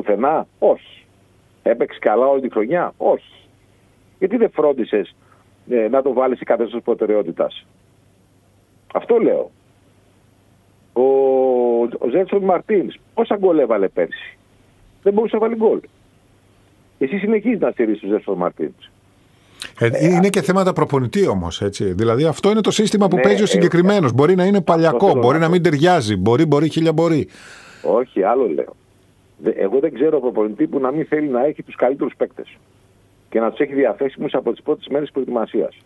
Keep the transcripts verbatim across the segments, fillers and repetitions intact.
πουθενά? Όχι. Έπαιξε καλά όλη τη χρονιά? Όχι. Γιατί δεν φρόντισες ε, να το βάλεις σε καθεστώς προτεραιότητας? Αυτό λέω. Ο, ο Ζέλσον Μαρτίνς πόσα γκολ έβαλε πέρσι? Δεν μπορούσε να βάλει γκολ. Εσύ συνεχίζεις να στηρίζεις τον Ζέλσον Μαρτίνς. Ε, ε, είναι α... και θέματα προπονητή όμως, έτσι. Δηλαδή αυτό είναι το σύστημα που ναι, παίζει ο συγκεκριμένος. Ε, μπορεί να είναι παλιακό, μπορεί να μην ταιριάζει, μπορεί, μπορεί, χίλια μπορεί. Όχι, άλλο λέω. Εγώ δεν ξέρω προπονητή που να μην θέλει να έχει τους καλύτερους παίκτες και να τους έχει διαθέσιμους από τις πρώτες μέρες προετοιμασίας.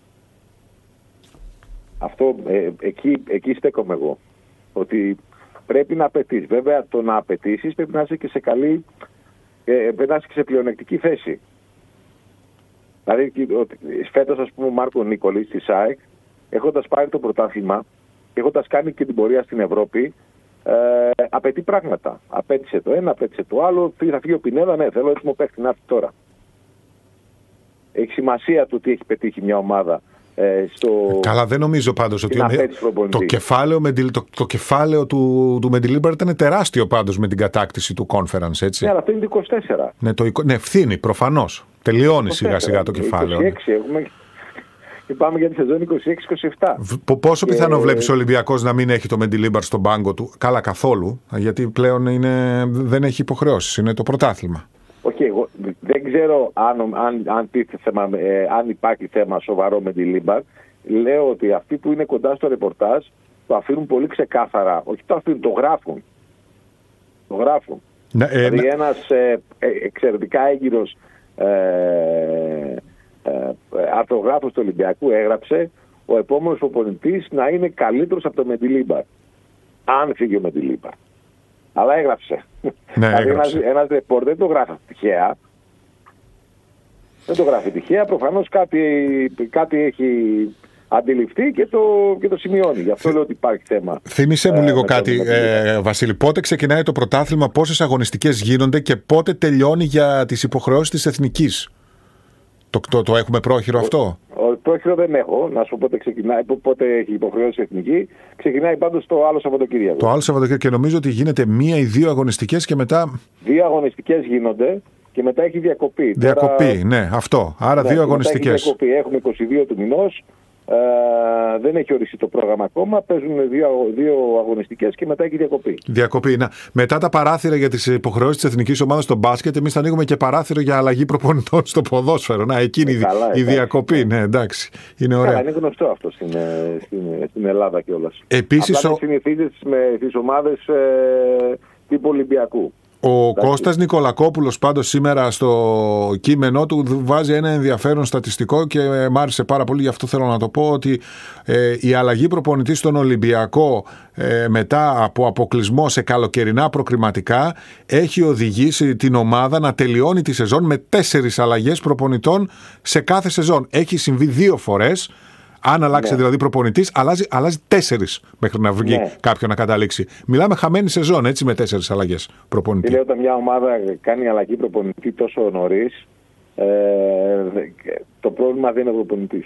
Αυτό, ε, εκεί, εκεί στέκομαι εγώ. Ότι πρέπει να απαιτείς. Βέβαια, το να απαιτήσεις πρέπει να είσαι και σε καλή, ε, πρέπει να είσαι και σε πλεονεκτική θέση. Δηλαδή, φέτος, ας πούμε, ο Μάρκο Νίκολης στη ΣΑΕΚ, έχοντας πάρει το πρωτάθλημα, έχοντας κάνει και την πορεία στην Ευρώπη, ε, απαιτεί πράγματα. Απέτησε το ένα, απέτησε το άλλο. Θα φύγει ο Πινέδα, ναι, θέλω έτοιμο παίχτη να έρθει τώρα. Έχει σημασία το τι έχει πετύχει μια ομάδα. Ε, στο... Καλά, δεν νομίζω πάντως ότι είναι... το, κεφάλαιο, το, το κεφάλαιο του, του Μεντιλίμπαρ ήταν τεράστιο πάντως με την κατάκτηση του conference, έτσι. Ναι, αλλά αυτό είναι το είκοσι τέσσερα. Ναι, το, ναι, ευθύνη προφανώς. Τελειώνει σιγά σιγά το κεφάλαιο. είκοσι έξι έχουμε και πάμε για τη σεζόν είκοσι έξι είκοσι επτά. Πόσο και... πιθανό βλέπεις ο Ολυμπιακός να μην έχει το Μεντιλίμπαρ στον πάγκο του? Καλά, καθόλου, γιατί πλέον είναι, δεν έχει υποχρεώσεις, είναι το πρωτάθλημα. Όχι, okay, εγώ δεν ξέρω αν, αν, αν, θέμα, ε, αν υπάρχει θέμα σοβαρό με τη Λίμπαρ. Λέω ότι αυτοί που είναι κοντά στο ρεπορτάζ το αφήνουν πολύ ξεκάθαρα. Όχι το αφήνουν, το γράφουν. Το γράφουν. Ναι, ε, δηλαδή ε, ένας ε, ε, εξαιρετικά έγκυρος ε, ε, αρθρογράφος του Ολυμπιακού έγραψε ο επόμενος προπονητής να είναι καλύτερος από το Μεντιλίμπαρ. Αν φύγει ο Μεντιλίμπαρ. Αλλά έγραψε. Ναι, δηλαδή ένας, ένας ρεπορ δεν το γράφει τυχαία. Δεν το γράφει τυχαία. Προφανώς κάτι, κάτι έχει αντιληφθεί και το, και το σημειώνει. Γι' αυτό λέω ότι υπάρχει θέμα. Θύμισε μου ε, λίγο κάτι, ε, Βασίλη. Πότε ξεκινάει το πρωτάθλημα, πόσες αγωνιστικές γίνονται και πότε τελειώνει για τις υποχρεώσεις της εθνικής? Το, το, το έχουμε πρόχειρο αυτό? Ο, ο πρόχειρο δεν έχω. Να σου πω πότε ξεκινάει, πότε έχει υποχρεώσει η εθνική. Ξεκινάει πάντως το άλλο Σαββατοκύριακο. Το άλλο Σαββατοκύριακο και νομίζω ότι γίνεται μία ή δύο αγωνιστικές και μετά. Δύο αγωνιστικές γίνονται και μετά έχει διακοπή. Διακοπή, Τώρα... ναι, αυτό. Άρα ναι, δύο αγωνιστικές. Διακοπή. Έχουμε είκοσι δύο του μηνός. Ε, δεν έχει οριστεί το πρόγραμμα ακόμα. Παίζουν δύο, δύο αγωνιστικές και μετά έχει διακοπή. Διακοπή. Να, μετά τα παράθυρα για τις υποχρεώσεις της εθνικής ομάδας στο μπάσκετ, εμείς θα ανοίγουμε και παράθυρο για αλλαγή προπονητών στο ποδόσφαιρο. Να, εκείνη ε, καλά, η διακοπή. Ναι, εντάξει. Είναι ωραία. Καλά, είναι γνωστό αυτό στην, στην, στην Ελλάδα κιόλας. Επίσης, απλά ο... συνηθίζεις με τις ομάδες ε, τύπου Ολυμπιακού. Ο Κώστας Νικολακόπουλος πάντως σήμερα στο κείμενό του βάζει ένα ενδιαφέρον στατιστικό και μ' άρεσε πάρα πολύ, γι' αυτό θέλω να το πω, ότι ε, η αλλαγή προπονητή στον Ολυμπιακό ε, μετά από αποκλεισμό σε καλοκαιρινά προκριματικά έχει οδηγήσει την ομάδα να τελειώνει τη σεζόν με τέσσερις αλλαγές προπονητών σε κάθε σεζόν. Έχει συμβεί δύο φορές. Αν αλλάξει ναι. δηλαδή προπονητής, αλλάζει, αλλάζει τέσσερις μέχρι να βγει ναι. κάποιον να καταλήξει. Μιλάμε χαμένη σεζόν, έτσι, με τέσσερις αλλαγές προπονητή. Λέω, όταν μια ομάδα κάνει αλλαγή προπονητή τόσο νωρίς, ε, το πρόβλημα δεν είναι ο προπονητής.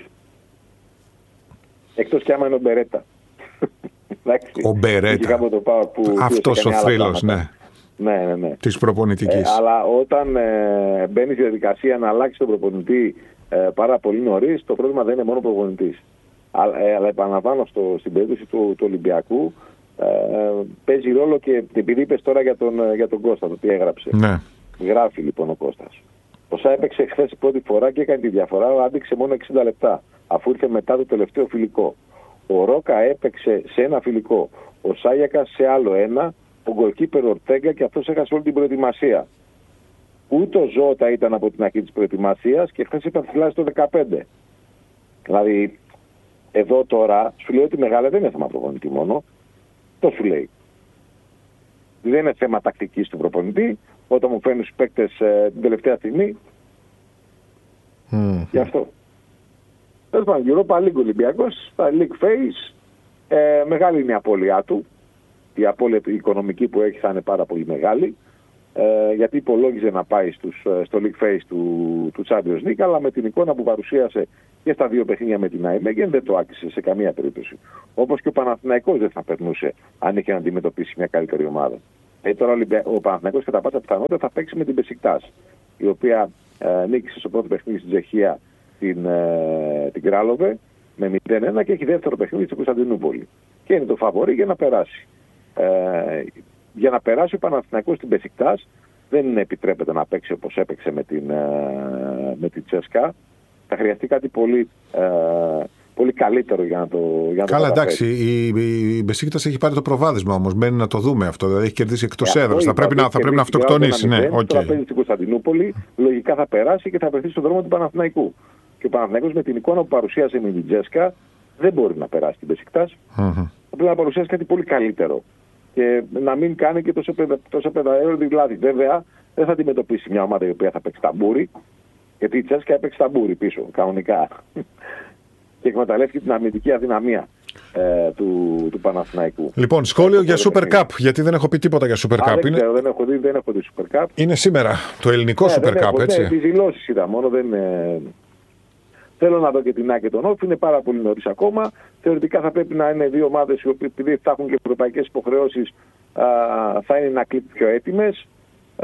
Εκτός κι άμα είναι ο Μπερέτα. Ο Μπερέτα. Αυτός ο θρύλος, ναι. Ναι, ναι, ναι. Της προπονητικής. Ε, αλλά όταν ε, μπαίνει στη διαδικασία να αλλάξει τον προπονητή ε, πάρα πολύ νωρίς, το πρόβλημα δεν είναι μόνο ο προπονητής. Αλλά, ε, αλλά επαναλαμβάνω στο, στην περίπτωση του, του Ολυμπιακού ε, παίζει ρόλο και επειδή είπες τώρα για τον, για τον Κώστα, το τι έγραψε. Ναι. Γράφει λοιπόν ο Κώστας. Ο ΣΑ έπαιξε χθες πρώτη φορά και έκανε τη διαφορά, άντεξε μόνο εξήντα λεπτά, αφού ήρθε μετά το τελευταίο φιλικό. Ο Ρόκα έπαιξε σε ένα φιλικό, ο Σάγιακας σε άλλο ένα, ο γκολκίπερ Ορτέγκα και αυτός έχασε όλη την προετοιμασία. Ούτε ο Ζώτα ήταν από την αρχή της προετοιμασίας και χθες ήταν τουλάχιστον το δεκαπέντε. Δηλαδή, εδώ τώρα σου λέει ότι μεγάλα δεν είναι θέμα προπονητή μόνο. Το σου λέει. Δεν είναι θέμα τακτικής του προπονητή. Όταν μου φέρνουν τους παίκτες ε, την τελευταία στιγμή. Mm. Γι' αυτό. Τέλος πάντων, Europa League Ολυμπιακός, στα League Phase, ε, μεγάλη είναι η απώλειά του. Η απώλεια η οικονομική που έχει θα είναι πάρα πολύ μεγάλη. Ε, γιατί υπολόγιζε να πάει στους, στο League Phase του, του Champions League, αλλά με την εικόνα που παρουσίασε και στα δύο παιχνίδια με την Αϊμέγεν δεν το άκουσε σε καμία περίπτωση. Όπως και ο Παναθηναϊκός δεν θα περνούσε αν είχε να αντιμετωπίσει μια καλύτερη ομάδα. Ε, τώρα ο Παναθηναϊκός κατά πάσα πιθανότητα θα παίξει με την Μπεσικτάς, η οποία ε, νίκησε στο πρώτο παιχνίδι στην Τσεχία την, ε, την Κράλοβε με μηδέν ένα και έχει δεύτερο παιχνίδι στην Κωνσταντινούπολη. Και είναι το φαβορί για να περάσει. Ε, για να περάσει ο Παναθηναϊκός στην Μπεσικτάς δεν επιτρέπεται να παίξει όπως έπαιξε με την, ε, με την Τσέσκα. Θα χρειαστεί κάτι πολύ, ε, πολύ καλύτερο για να το για να Καλά, το εντάξει, η, η Μπεσίκτας έχει πάρει το προβάδισμα όμως. Μένει να το δούμε αυτό. Δηλαδή έχει κερδίσει εκτός ε, έδρας. Θα πρέπει να, θα πρέπει να αυτοκτονήσει. Ναι, okay. Τώρα παίζει στην Κωνσταντινούπολη, λογικά θα περάσει και θα βρεθεί στον δρόμο του Παναθηναϊκού. Και ο Παναθηναϊκός με την εικόνα που παρουσίασε με την Τζέσκα δεν μπορεί να περάσει την Μπεσίκτας. Mm-hmm. Θα πρέπει να παρουσιάσει κάτι πολύ καλύτερο. Και να μην κάνει και τόσο, τόσο πενταέρωδη λάθη. Βέβαια, δεν θα αντιμετωπίσει μια ομάδα η οποία θα παίξει ταμπούρι, γιατί η Τσέσκα έπαιξε ταμπούρι πίσω, κανονικά. Και εκμεταλλεύτηκε την αμυντική αδυναμία ε, του, του Παναθηναϊκού. Λοιπόν, σχόλιο για Super Cup, γιατί δεν έχω πει τίποτα για Super Cup. Δεν ξέρω, δεν έχω δει, δεν έχω δει Super Cup. Είναι σήμερα το ελληνικό ναι, Super Cup, έχω, έτσι. Ναι, τις δηλώσεις είδα μόνο, δεν... Ε... Θέλω να δω και την ΑΕΚ και τον Όφη, είναι πάρα πολύ νωρίς ακόμα. Θεωρητικά θα πρέπει να είναι δύο ομάδες οι οποίες, επειδή θα έχουν και ευρωπαϊκές υποχρεώσεις, α, θα είναι ένα κλικ πιο έτοιμες. Ε,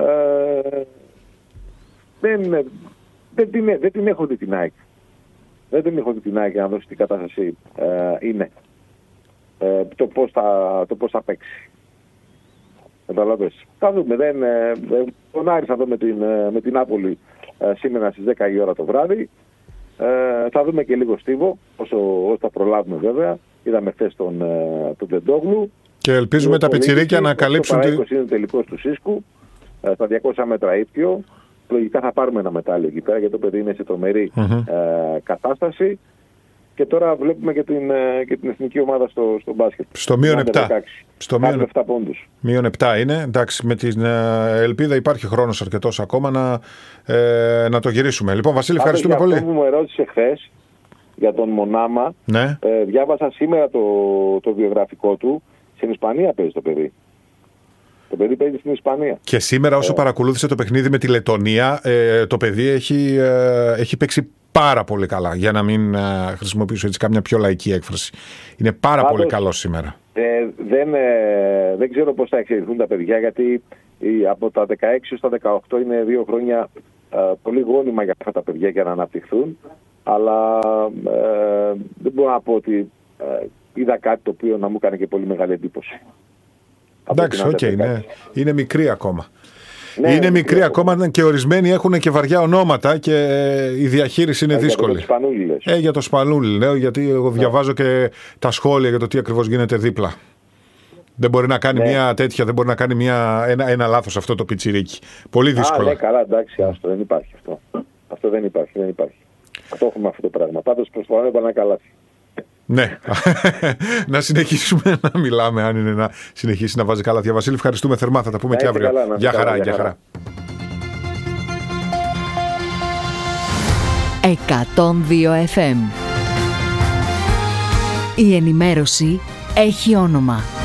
δεν, δεν, την, δεν την έχω δει την ΑΕΚ. Δεν την έχω δει την ΑΕΚ για να δώσει τι κατάσταση ε, είναι. Ε, το, πώς θα, το πώς θα παίξει. Καταλαβες. Θα δούμε. Δεν, ε, τον Άρη θα δούμε την, με την Νάπολη ε, σήμερα στις δέκα η ώρα το βράδυ. Ε, θα δούμε και λίγο Στίβο, όσο, όσο θα προλάβουμε βέβαια. Είδαμε χθες τον, ε, τον Τεντόγλου. Και ελπίζουμε τα πιτσιρίκια να καλύψουν. Το παραείκοσι είναι τελικός του Σίσκου, ε, στα διακόσια μέτρα ύπτιο. Λογικά θα πάρουμε ένα μετάλλιο εκεί πέρα, γιατί το παιδί είναι σε τρομερή mm-hmm. ε, κατάσταση. Και τώρα βλέπουμε και την, ε, και την εθνική ομάδα στο, στο μπάσκετ. Στο μείον επτά. Στο μείον επτά πόντους. Μείον επτά είναι. Εντάξει, με την ε, ελπίδα υπάρχει χρόνος αρκετός ακόμα να, ε, να το γυρίσουμε. Λοιπόν, Βασίλη, ευχαριστούμε για πολύ. Αυτό που μου ερώτησε χθες για τον Μονάμα, ναι. ε, διάβασα σήμερα το, το βιογραφικό του. Στην Ισπανία παίζει το παιδί. Το παιδί παίζει στην Ισπανία. Και σήμερα, όσο ε. παρακολούθησε το παιχνίδι με τη Λετονία, ε, το παιδί έχει, ε, έχει παίξει πάρα πολύ καλά. Για να μην ε, χρησιμοποιήσω έτσι κάμια πιο λαϊκή έκφραση. Είναι πάρα Πάντως, πολύ καλό σήμερα. Ε, δεν, ε, δεν ξέρω πώς θα εξελιχθούν τα παιδιά, γιατί ε, από τα δεκαέξι έως τα δεκαοκτώ είναι δύο χρόνια ε, πολύ γόνιμα για αυτά τα παιδιά για να αναπτυχθούν. Αλλά ε, δεν μπορώ να πω ότι ε, είδα κάτι το οποίο να μου έκανε και πολύ μεγάλη εντύπωση. Εντάξει, οκ, okay, είναι, είναι μικρή ακόμα. Ναι, είναι μικρή ακόμα και ορισμένοι έχουν και βαριά ονόματα και η διαχείριση είναι ε, δύσκολη. Για το Σπανούλη λες. Ε, για το Σπανούλη λέω, γιατί εγώ διαβάζω ναι. και τα σχόλια για το τι ακριβώς γίνεται δίπλα. Δεν μπορεί να κάνει ναι. μια τέτοια, δεν μπορεί να κάνει μια, ένα, ένα λάθος αυτό το πιτσιρίκι. Πολύ δύσκολα. Α, ναι, καλά, εντάξει, άστο, δεν υπάρχει αυτό. Αυτό δεν υπάρχει, δεν υπάρχει. Το έχουμε αυτό το πράγμα. Πάντως προσπαθώ να πάνε καλά. Ναι, να συνεχίσουμε να μιλάμε, αν είναι να συνεχίσει να βάζει καλά. Βασίλη, ευχαριστούμε θερμά, θα τα πούμε να και αύριο. Καλά, γεια χαρά, γεια χαρά. εκατόν δύο εφ εμ. Η ενημέρωση έχει όνομα.